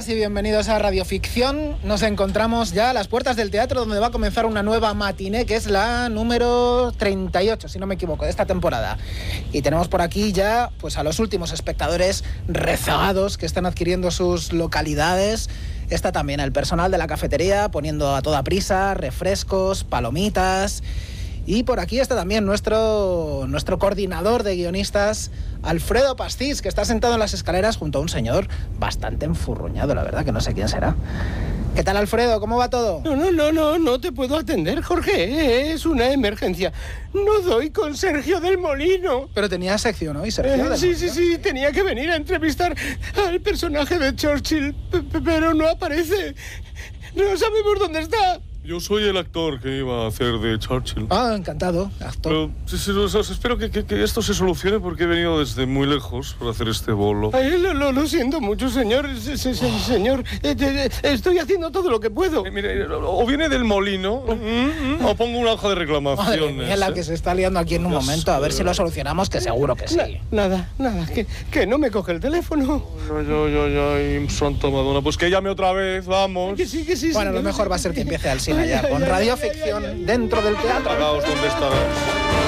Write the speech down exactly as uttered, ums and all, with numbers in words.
y bienvenidos a Radioficción. Nos encontramos ya a las puertas del teatro donde va a comenzar una nueva matiné, que es la número treinta y ocho, si no me equivoco, de esta temporada. Y tenemos por aquí ya pues a los últimos espectadores rezagados que están adquiriendo sus localidades. Está también el personal de la cafetería poniendo a toda prisa refrescos, palomitas. Y por aquí está también nuestro, nuestro coordinador de guionistas, Alfredo Pastís, que está sentado en las escaleras junto a un señor bastante enfurruñado, la verdad, que no sé quién será. ¿Qué tal, Alfredo? ¿Cómo va todo? No, no, no, no, no te puedo atender, Jorge. Es una emergencia. No doy con Sergio del Molino. Pero tenía sección hoy, Sergio. Eh, sí, sí, sí, tenía que venir a entrevistar al personaje de Churchill, p- p- pero no aparece. No sabemos dónde está. Yo soy el actor que iba a hacer de Churchill. Ah, encantado, actor. Pero sí, sí, o sea, espero que, que, que esto se solucione porque he venido desde muy lejos para hacer este bolo. Ay, lo, lo, lo siento mucho, señor. Se, se, se, señor, eh, eh, estoy haciendo todo lo que puedo. Eh, mire, o viene del molino mm, mm, o pongo una hoja de reclamaciones. Madre mía, la ¿eh? que se está liando aquí en un Dios, momento. A ver si lo solucionamos, que seguro que sí. Na- nada, nada, que, que no me coge el teléfono. Ay, ay, ay, ay, Santa Madonna. Pues que llame otra vez, vamos. Que sí, que sí. Bueno, lo señor. mejor va a ser que empiece Alsina Ay, ya, ay, con ay, Radioficción ay, ay, ay. dentro del teatro. Pagaos, ¿dónde estarás?